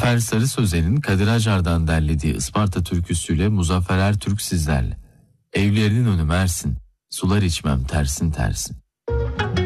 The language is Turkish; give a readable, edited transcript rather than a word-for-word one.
Zafer Sarı Sözen'in Kadir Acar'dan derlediği Isparta türküsüyle Muzaffer Ertürk sizlerle. Evlerinin önü Mersin, sular içmem tersin tersin.